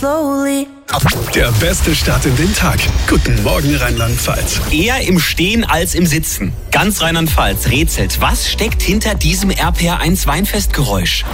slowly. Der beste Start in den Tag. Guten Morgen, Rheinland-Pfalz. Eher im Stehen als im Sitzen. Ganz Rheinland-Pfalz rätselt, was steckt hinter diesem RPR1 Weinfestgeräusch?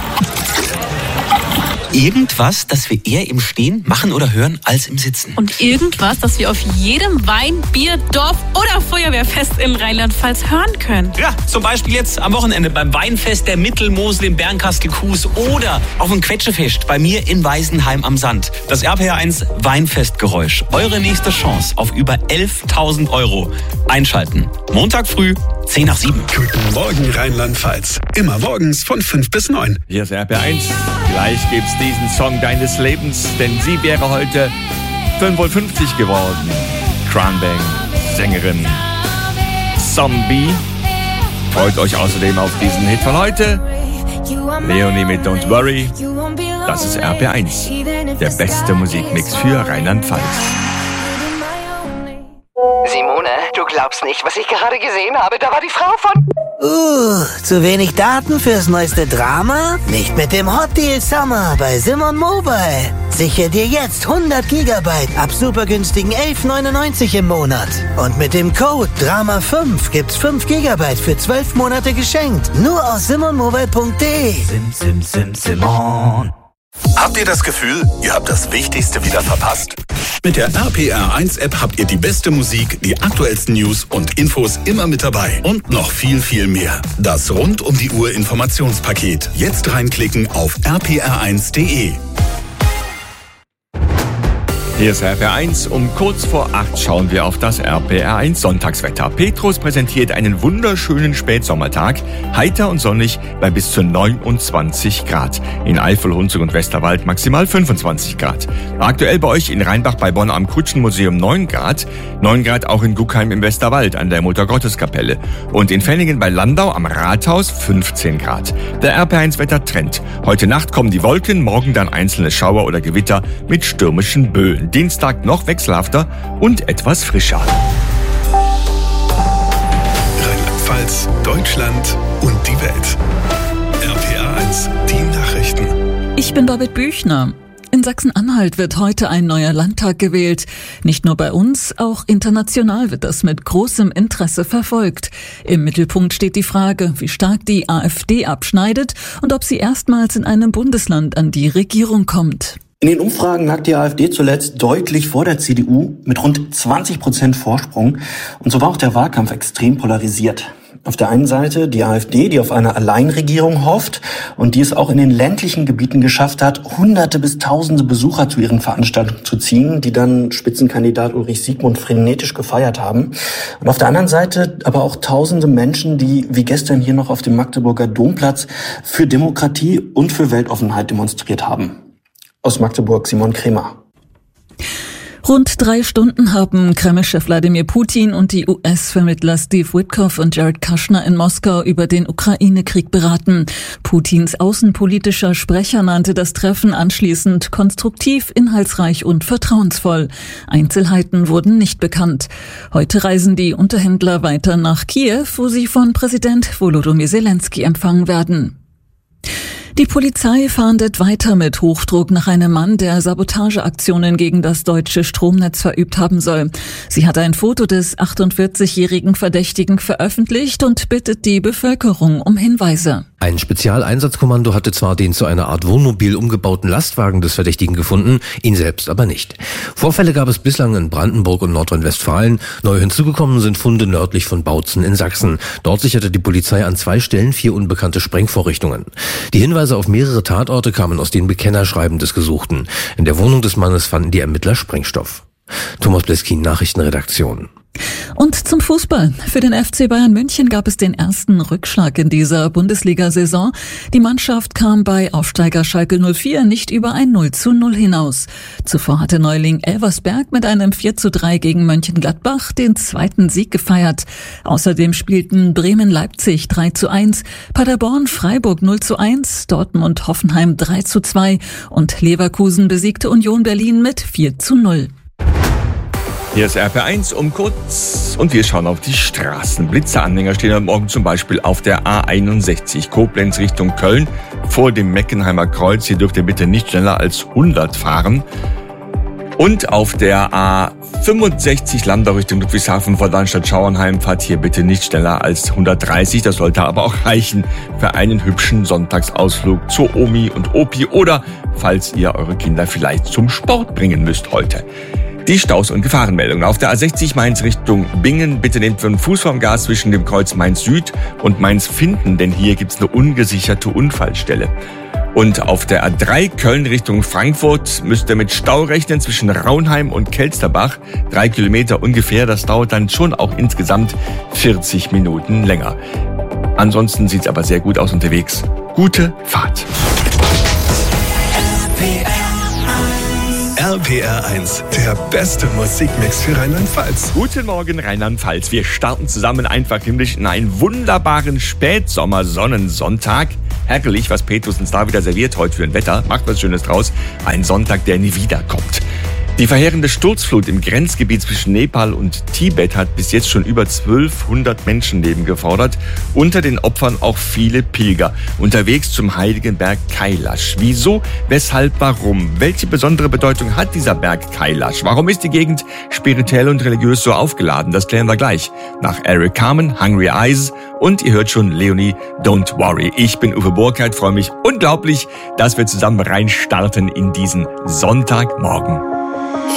Irgendwas, das wir eher im Stehen machen oder hören als im Sitzen. Und irgendwas, das wir auf jedem Wein-, Bier-, Dorf- oder Feuerwehrfest in Rheinland-Pfalz hören können. Ja, zum Beispiel jetzt am Wochenende beim Weinfest der Mittelmosel in Bernkastel-Kues oder auf dem Quetschefest bei mir in Weißenheim am Sand. Das RPR1 Weinfestgeräusch. Eure nächste Chance auf über 11.000 €. Einschalten. Montag früh, 6:50. Guten Morgen, Rheinland-Pfalz. Immer morgens von 5 bis 9. Hier ist RPR1. Gleich gibt's diesen Song deines Lebens, denn sie wäre heute 55 geworden. Cranbang, Sängerin Zombie. Freut euch außerdem auf diesen Hit von heute. Leonie mit Don't Worry. Das ist RPR1. Der beste Musikmix für Rheinland-Pfalz. Simone, du glaubst nicht, was ich gerade gesehen habe. Da war die Frau von... Zu wenig Daten fürs neueste Drama? Nicht mit dem Hot Deal Summer bei Simon Mobile. Sichere dir jetzt 100 Gigabyte ab super günstigen 11,99 im Monat. Und mit dem Code DRAMA5 gibt's 5 Gigabyte für 12 Monate geschenkt. Nur aus simonmobile.de. Simon. Habt ihr das Gefühl, ihr habt das Wichtigste wieder verpasst? Mit der RPR1-App habt ihr die beste Musik, die aktuellsten News und Infos immer mit dabei. Und noch viel, viel mehr. Das Rund-um-die-Uhr-Informationspaket. Jetzt reinklicken auf rpr1.de. Hier ist RPR1. Um kurz vor 8 schauen wir auf das RPR1 Sonntagswetter. Petrus präsentiert einen wunderschönen Spätsommertag. Heiter und sonnig bei bis zu 29 Grad. In Eifel, Hunsrück und Westerwald maximal 25 Grad. Aktuell bei euch in Rheinbach bei Bonn am Kutschenmuseum 9 Grad. 9 Grad auch in Guckheim im Westerwald an der Muttergotteskapelle. Und in Fenningen bei Landau am Rathaus 15 Grad. Der RPR1 Wettertrend. Heute Nacht kommen die Wolken, morgen dann einzelne Schauer oder Gewitter mit stürmischen Böen. Dienstag noch wechselhafter und etwas frischer. Rheinland-Pfalz, Deutschland und die Welt. RPR1, die Nachrichten. Ich bin Babette Büchner. In Sachsen-Anhalt wird heute ein neuer Landtag gewählt. Nicht nur bei uns, auch international wird das mit großem Interesse verfolgt. Im Mittelpunkt steht die Frage, wie stark die AfD abschneidet und ob sie erstmals in einem Bundesland an die Regierung kommt. In den Umfragen lag die AfD zuletzt deutlich vor der CDU mit rund 20% Vorsprung. Und so war auch der Wahlkampf extrem polarisiert. Auf der einen Seite die AfD, die auf eine Alleinregierung hofft und die es auch in den ländlichen Gebieten geschafft hat, Hunderte bis Tausende Besucher zu ihren Veranstaltungen zu ziehen, die dann Spitzenkandidat Ulrich Siegmund frenetisch gefeiert haben. Und auf der anderen Seite aber auch tausende Menschen, die wie gestern hier noch auf dem Magdeburger Domplatz für Demokratie und für Weltoffenheit demonstriert haben. Aus Magdeburg, Simon Kremer. Rund 3 Stunden haben Kreml-Chef Wladimir Putin und die US-Vermittler Steve Witkoff und Jared Kushner in Moskau über den Ukraine-Krieg beraten. Putins außenpolitischer Sprecher nannte das Treffen anschließend konstruktiv, inhaltsreich und vertrauensvoll. Einzelheiten wurden nicht bekannt. Heute reisen die Unterhändler weiter nach Kiew, wo sie von Präsident Volodymyr Zelensky empfangen werden. Die Polizei fahndet weiter mit Hochdruck nach einem Mann, der Sabotageaktionen gegen das deutsche Stromnetz verübt haben soll. Sie hat ein Foto des 48-jährigen Verdächtigen veröffentlicht und bittet die Bevölkerung um Hinweise. Ein Spezialeinsatzkommando hatte zwar den zu einer Art Wohnmobil umgebauten Lastwagen des Verdächtigen gefunden, ihn selbst aber nicht. Vorfälle gab es bislang in Brandenburg und Nordrhein-Westfalen. Neu hinzugekommen sind Funde nördlich von Bautzen in Sachsen. Dort sicherte die Polizei an 2 Stellen 4 unbekannte Sprengvorrichtungen. Die Hinweise auf mehrere Tatorte kamen aus den Bekennerschreiben des Gesuchten. In der Wohnung des Mannes fanden die Ermittler Sprengstoff. Thomas Bleskin, Nachrichtenredaktion. Und zum Fußball. Für den FC Bayern München gab es den ersten Rückschlag in dieser Bundesliga-Saison. Die Mannschaft kam bei Aufsteiger Schalke 04 nicht über ein 0:0 hinaus. Zuvor hatte Neuling Elversberg mit einem 4:3 gegen Mönchengladbach den zweiten Sieg gefeiert. Außerdem spielten Bremen-Leipzig 3:1, Paderborn-Freiburg 0:1, Dortmund-Hoffenheim 3:2 und Leverkusen besiegte Union Berlin mit 4:0. Hier ist RP1 um kurz und wir schauen auf die Straßen. Blitzeranhänger stehen am Morgen zum Beispiel auf der A61 Koblenz Richtung Köln vor dem Meckenheimer Kreuz. Hier dürft ihr bitte nicht schneller als 100 fahren. Und auf der A65 Landau Richtung Ludwigshafen vor Darmstadt-Schauernheim fahrt hier bitte nicht schneller als 130. Das sollte aber auch reichen für einen hübschen Sonntagsausflug zur Omi und Opi oder falls ihr eure Kinder vielleicht zum Sport bringen müsst heute. Die Staus- und Gefahrenmeldungen. Auf der A60 Mainz Richtung Bingen. Bitte nehmt einen Fuß vom Gas zwischen dem Kreuz Mainz Süd und Mainz Finden, denn hier gibt's eine ungesicherte Unfallstelle. Und auf der A3 Köln Richtung Frankfurt müsst ihr mit Stau rechnen zwischen Raunheim und Kelsterbach. 3 Kilometer ungefähr. Das dauert dann schon auch insgesamt 40 Minuten länger. Ansonsten sieht's aber sehr gut aus unterwegs. Gute Fahrt. RPR 1, der beste Musikmix für Rheinland-Pfalz. Guten Morgen Rheinland-Pfalz. Wir starten zusammen einfach himmlisch in einen wunderbaren Spätsommer-Sonnensonntag. Herrlich, was Petrus uns da wieder serviert heute für ein Wetter. Macht was Schönes draus. Ein Sonntag, der nie wiederkommt. Die verheerende Sturzflut im Grenzgebiet zwischen Nepal und Tibet hat bis jetzt schon über 1200 Menschenleben gefordert. Unter den Opfern auch viele Pilger, unterwegs zum heiligen Berg Kailash. Wieso, weshalb, warum? Welche besondere Bedeutung hat dieser Berg Kailash? Warum ist die Gegend spirituell und religiös so aufgeladen? Das klären wir gleich. Nach Eric Carmen, Hungry Eyes und ihr hört schon Leonie, Don't Worry. Ich bin Uwe Burkhardt, freue mich unglaublich, dass wir zusammen reinstarten in diesen Sonntagmorgen.